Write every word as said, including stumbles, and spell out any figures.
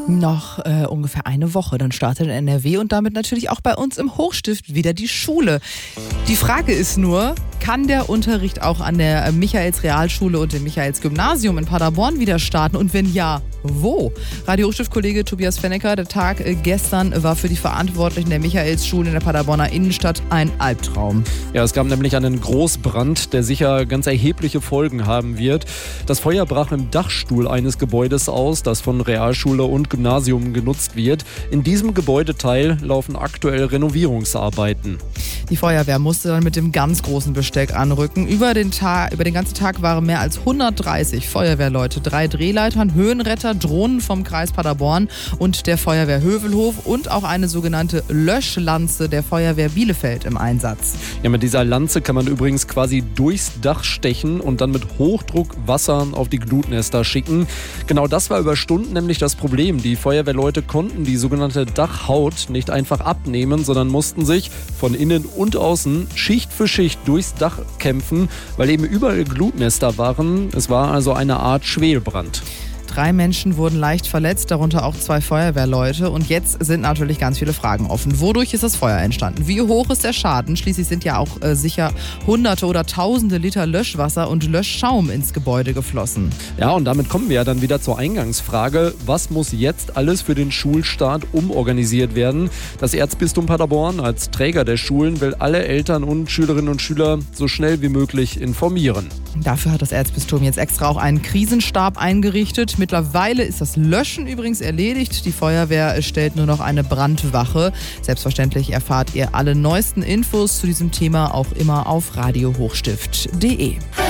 Noch äh, ungefähr eine Woche, dann startet in N R W und damit natürlich auch bei uns im Hochstift wieder die Schule. Die Frage ist nur, kann der Unterricht auch an der Michaels-Realschule und dem Michaels-Gymnasium in Paderborn wieder starten? Und wenn ja, wo? Radio Hochstift-Kollege Tobias Fennecker, der Tag gestern war für die Verantwortlichen der Michaels-Schule in der Paderborner Innenstadt ein Albtraum. Ja, es gab nämlich einen Großbrand, der sicher ganz erhebliche Folgen haben wird. Das Feuer brach im Dachstuhl eines Gebäudes aus, das von Realschule und Gymnasium genutzt wird. In diesem Gebäudeteil laufen aktuell Renovierungsarbeiten. Die Feuerwehr musste dann mit dem ganz großen Besteck anrücken. Über den, Tag, über den ganzen Tag waren mehr als hundertdreißig Feuerwehrleute, drei Drehleitern, Höhenretter, Drohnen vom Kreis Paderborn und der Feuerwehr Hövelhof und auch eine sogenannte Löschlanze der Feuerwehr Bielefeld im Einsatz. Ja, mit dieser Lanze kann man übrigens quasi durchs Dach stechen und dann mit Hochdruck Wasser auf die Glutnester schicken. Genau das war über Stunden nämlich das Problem. Die Feuerwehrleute konnten die sogenannte Dachhaut nicht einfach abnehmen, sondern mussten sich von innen und außen Schicht für Schicht durchs Dach kämpfen, weil eben überall Glutnester waren. Es war also eine Art Schwelbrand. Drei Menschen wurden leicht verletzt, darunter auch zwei Feuerwehrleute. Und jetzt sind natürlich ganz viele Fragen offen. Wodurch ist das Feuer entstanden? Wie hoch ist der Schaden? Schließlich sind ja auch äh, sicher hunderte oder tausende Liter Löschwasser und Löschschaum ins Gebäude geflossen. Ja, und damit kommen wir ja dann wieder zur Eingangsfrage. Was muss jetzt alles für den Schulstart umorganisiert werden? Das Erzbistum Paderborn als Träger der Schulen will alle Eltern und Schülerinnen und Schüler so schnell wie möglich informieren. Dafür hat das Erzbistum jetzt extra auch einen Krisenstab eingerichtet. Mittlerweile ist das Löschen übrigens erledigt. Die Feuerwehr stellt nur noch eine Brandwache. Selbstverständlich erfahrt ihr alle neuesten Infos zu diesem Thema auch immer auf radio hochstift punkt de.